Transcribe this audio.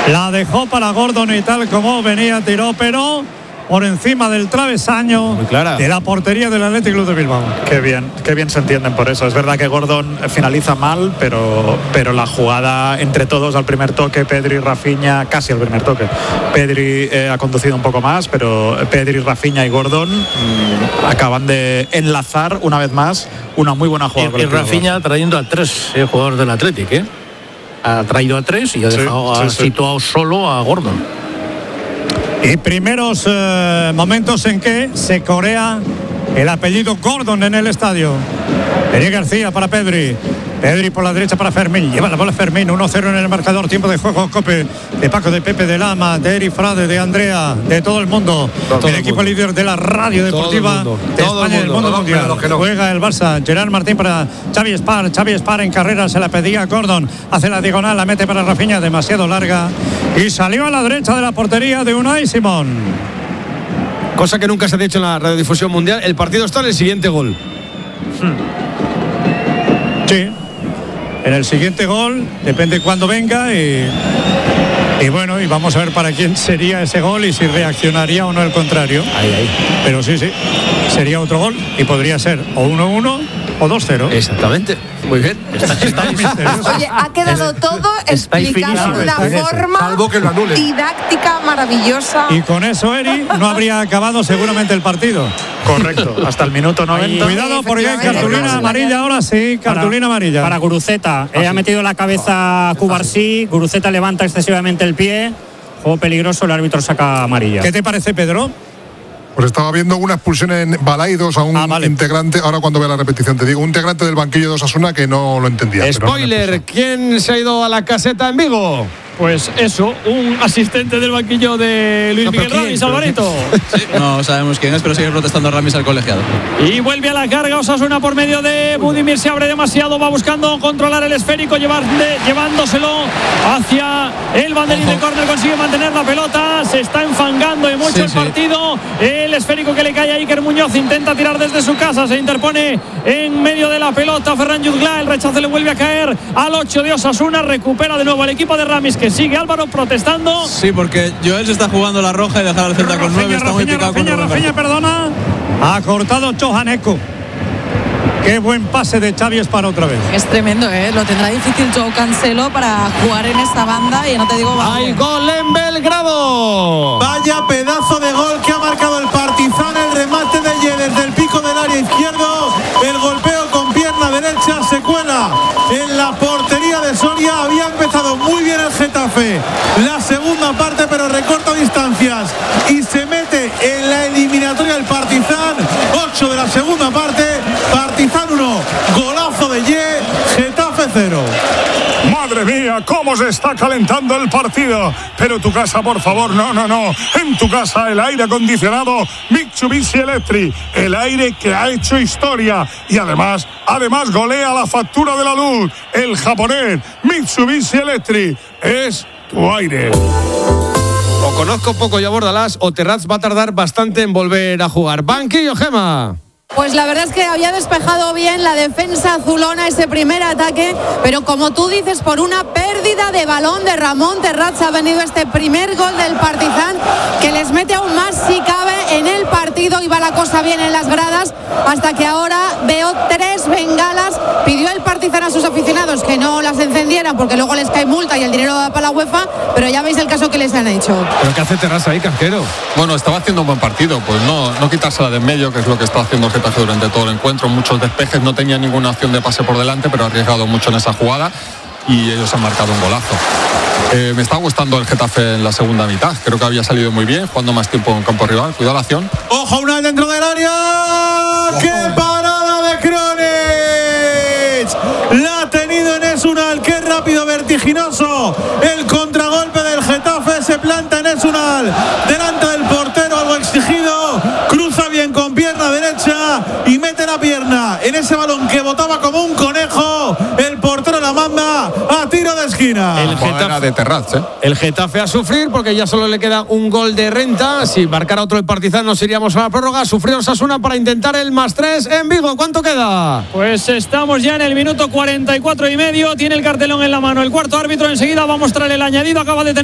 La dejó para Gordon y tal como venía, tiró, pero por encima del travesaño de la portería del Athletic Club de Bilbao. Qué bien se entienden por eso. Es verdad que Gordon finaliza mal, pero la jugada entre todos al primer toque, Pedri, Rafinha, casi al primer toque. Pedri ha conducido un poco más, pero Pedri, Rafinha y Gordon acaban de enlazar una vez más una muy buena jugada. Y Rafinha trayendo a 3 jugadores del Athletic, ha traído a 3 y ha situado solo a Gordon. Y primeros momentos en que se corea el apellido Gordon en el estadio. Eric García para Pedri. Pedri por la derecha para Fermín. Lleva la bola Fermín. 1-0 en el marcador. Tiempo de juego. Cope de Paco, de Pepe, de Lama, de Eri Frade, de Andrea, de todo el mundo. El equipo líder de la radio deportiva de España y del mundo mundial. Juega el Barça. Gerard Martín para Xavi Espar. Xavi Espar en carrera. Se la pedía Gordon. Hace la diagonal. La mete para Rafinha. Demasiado larga. Y salió a la derecha de la portería de Unai Simón. Cosa que nunca se ha dicho en la radiodifusión mundial. El partido está en el siguiente gol. Sí. En el siguiente gol, depende cuándo venga y bueno, y vamos a ver para quién sería ese gol y si reaccionaría o no el contrario. Pero sí, sería otro gol y podría ser o 1-1 o 2-0. Exactamente. Muy bien. Oye, ha quedado todo explicado de una forma didáctica maravillosa. Y con eso, Eri, no habría acabado seguramente el partido. Correcto, hasta el minuto 90. Cuidado porque hay cartulina amarilla ahora, cartulina amarilla. Para Guruceta, ha metido la cabeza Cubarsí, Guruceta levanta excesivamente el pie, juego peligroso, el árbitro saca amarilla. ¿Qué te parece, Pedro? Pues estaba viendo una expulsión en Balaidos a un integrante, ahora cuando vea la repetición te digo, un integrante del banquillo de Osasuna que no lo entendía. Spoiler, ¿quién se ha ido a la caseta en Vigo? Pues eso, un asistente del banquillo de Luis Miguel Ramis, Alvarito. Sí, no sabemos quién es, pero sigue protestando Ramis al colegiado. Y vuelve a la carga Osasuna por medio de Budimir, se abre demasiado, va buscando controlar el esférico, llevándoselo hacia el banderín de córner, consigue mantener la pelota, se está enfangando y mucho el partido. El esférico que le cae a Iker Muñoz, intenta tirar desde su casa, se interpone en medio de la pelota Ferran Jutgla, el rechazo le vuelve a caer al 8 de Osasuna, recupera de nuevo el equipo de Ramis, que sigue Álvaro protestando. Sí, porque Joel se está jugando la roja y dejar al Celta con 9 está muy picado. Rafinha, perdona. Ha cortado Chohaneco. Qué buen pase de Xavi Espar otra vez. Es tremendo, lo tendrá difícil Joao Cancelo para jugar en esta banda y no te digo... ¡Hay gol en Belgrado! Vaya pedazo de gol que ha marcado el Partizan, el remate de Ye desde el pico del área izquierdo, el golpeo con pierna derecha se cuela en la portería de Soria. Había empezado muy bien el Getafe la segunda parte, pero recorta distancias y se mete en la eliminatoria el Partizan. 8 de la segunda parte, Partizan 1, golazo de Ye, Getafe 0. Madre mía, cómo se está calentando el partido. Pero tu casa, por favor, no. En tu casa el aire acondicionado Mitsubishi Electric, el aire que ha hecho historia y además golea la factura de la luz. El japonés Mitsubishi Electric es tu aire. O conozco poco ya Bordalás o Terraz va a tardar bastante en volver a jugar. Banquillo, Gema. Pues la verdad es que había despejado bien la defensa azulona ese primer ataque, pero como tú dices, por una pérdida de balón de Ramón Terraz ha venido este primer gol del Partizan que les mete aún más si cabe en el partido. Iba la cosa bien en las gradas hasta que ahora veo 3 bengalas. Pidió el Partizan a sus aficionados que no las encendieran porque luego les cae multa y el dinero va para la UEFA, pero ya veis el caso que les han hecho. ¿Pero qué hace Terraz ahí, Casquero? Bueno, estaba haciendo un buen partido, pues no quitársela de en medio, que es lo que está haciendo Getafe durante todo el encuentro. Muchos despejes, no tenía ninguna opción de pase por delante, pero ha arriesgado mucho en esa jugada y ellos han marcado un golazo. Me está gustando el Getafe en la segunda mitad, creo que había salido muy bien, jugando más tiempo en campo rival. Cuidado la acción. ¡Ojo, una dentro del área! ¡Qué parada de Kronic! La ha tenido Enes Unal, qué rápido, vertiginoso el contragolpe del Getafe, se planta Enes Unal delante del portero, algo exigido, cruza bien con pierna derecha y mete la pierna en ese balón que botaba como un conejo, el portero la manda a tiro de esquina. El Getafe de Terraz, El Getafe a sufrir porque ya solo le queda un gol de renta. Si marcara otro el Partizan nos iríamos a la prórroga. Sufrió Osasuna para intentar el +3 en Vigo. ¿Cuánto queda? Pues estamos ya en el minuto 44 y medio. Tiene el cartelón en la mano el cuarto árbitro. Enseguida va a mostrar el añadido. Acaba de tener